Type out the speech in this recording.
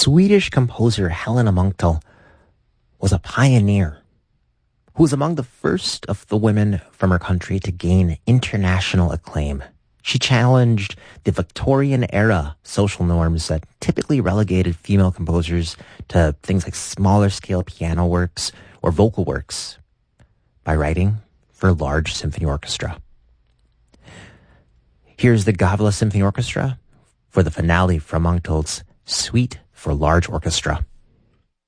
Swedish composer Helena Munktel was a pioneer who was among the first of the women from her country to gain international acclaim. She challenged the Victorian-era social norms that typically relegated female composers to things like smaller-scale piano works or vocal works by writing for large symphony orchestra. Here's the Gavle Symphony Orchestra for the finale from Munktel's Suite for Large Orchestra.